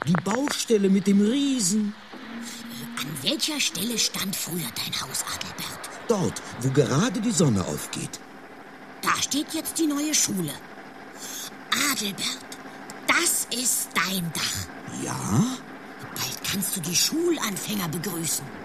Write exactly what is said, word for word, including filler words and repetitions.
Die Baustelle mit dem Riesen. An welcher Stelle stand früher dein Haus, Adalbert? Dort, wo gerade die Sonne aufgeht. Da steht jetzt die neue Schule. Adalbert, das ist dein Dach. Ja? Bald kannst du die Schulanfänger begrüßen.